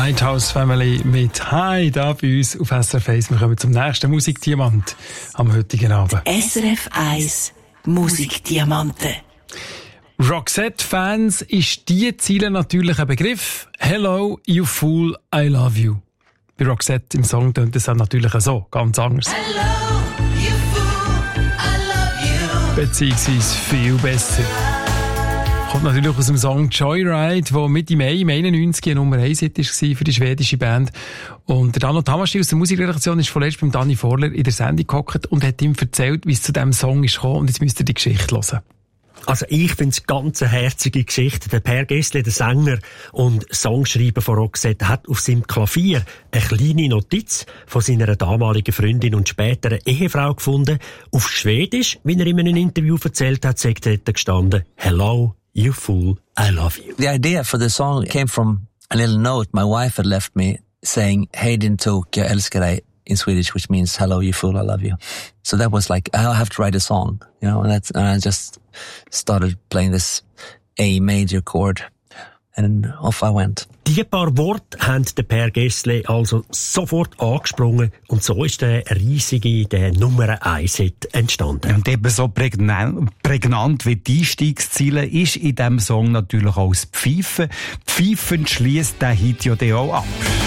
Lighthouse Family mit Hi da bei uns auf SRF 1. Wir kommen zum nächsten Musikdiamant am heutigen Abend. SRF 1 Musikdiamanten. Roxette-Fans ist die Ziele natürlich ein Begriff. Hello, you fool, I love you. Bei Roxette im Song tönt es dann natürlich so, ganz anders. Hello, you fool, I love you. Beziehungsweise viel besser. Kommt natürlich aus dem Song Joyride, der Mitte Mai im 91 Nummer 1 Hit war für die schwedische Band. Und der Dano Tamaschi aus der Musikredaktion ist vorletzt beim Dani Vorler in der Sendung gehockt und hat ihm erzählt, wie es zu diesem Song ist gekommen. Und jetzt müsst ihr die Geschichte hören. Also ich finde es ganz eine herzige Geschichte. Der Per Gessle, der Sänger und Songschreiber von Roxette, hat auf seinem Klavier eine kleine Notiz von seiner damaligen Freundin und späteren Ehefrau gefunden. Auf Schwedisch, wie er in einem Interview erzählt hat, sagt dort gestanden: Hello, you fool, I love you. The idea for the song came from a little note my wife had left me saying "Hej din tok, jag älskar dig" in Swedish, which means "Hello, you fool, I love you." So that was like, I have to write a song, you know, and I just started playing this A major chord and off I went. Die paar Worte haben der Per Gessle also sofort angesprungen und so ist der Nummer 1 Hit entstanden. Und eben so prägnant wie die Einstiegsziele ist in diesem Song natürlich auch das Pfeifen. Pfeifen schliesst der Hit ja dann auch ab.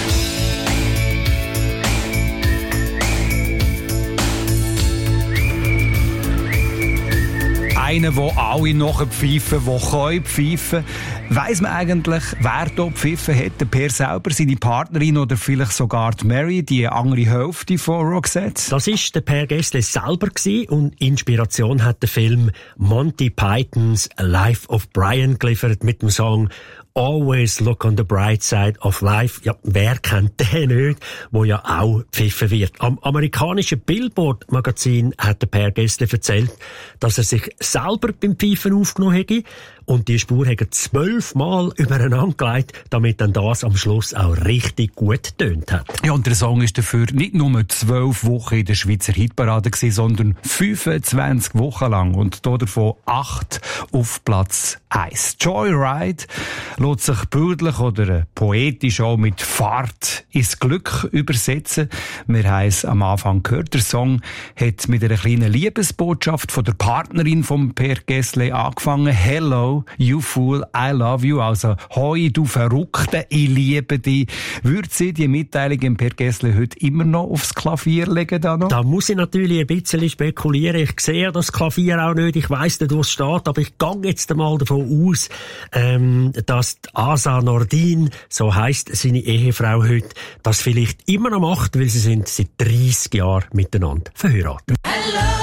Einer, der alle nachher pfeifen, der kann pfeifen. Weiss man eigentlich, wer hier pfiffen hat? Der Per selber, seine Partnerin oder vielleicht sogar die Mary, die andere Hälfte von Roxette? Das war der Per Gessle selber und Inspiration hat der Film Monty Pythons Life of Brian geliefert mit dem Song Always Look on the Bright Side of Life. Ja, wer kennt den nicht, wo ja auch pfiffen wird. Am amerikanischen Billboard-Magazin hat der Per Gessle erzählt, dass er sich selber beim Pfeifen aufgenommen hätte und die Spur hat 12 Mal übereinander gelegt, damit dann das am Schluss auch richtig gut getönt hat. Ja, und der Song ist dafür nicht nur 12 Wochen in der Schweizer Hitparade gewesen, sondern 25 Wochen lang und davon 8 auf Platz 1. Joyride lässt sich bildlich oder poetisch auch mit Fahrt ins Glück übersetzen. Wir haben es am Anfang gehört. Der Song hat mit einer kleinen Liebesbotschaft von der Partnerin von Per Gessle angefangen. Hello, you fool, I love you. Also, hoi, du Verrückte, ich liebe dich. Würde sie die Mitteilung im Per Gessle heute immer noch aufs Klavier legen? Da muss ich natürlich ein bisschen spekulieren. Ich sehe das Klavier auch nicht. Ich weiss nicht, wo es steht. Aber ich gehe jetzt einmal davon aus, dass Asa Nordin, so heisst seine Ehefrau heute, das vielleicht immer noch macht, weil sie sind seit 30 Jahren miteinander verheiratet.